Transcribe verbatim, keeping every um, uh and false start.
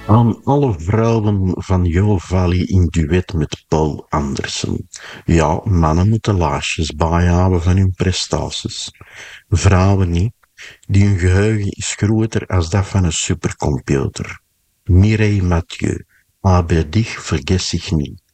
Aan alle vrouwen van Yo Valley in duet met Paul Andersen. Ja, mannen moeten laarsjes bijhouden van hun prestaties. Vrouwen niet, die hun geheugen is groter als dat van een supercomputer. Mireille Mathieu, aber dich vergess ich nie.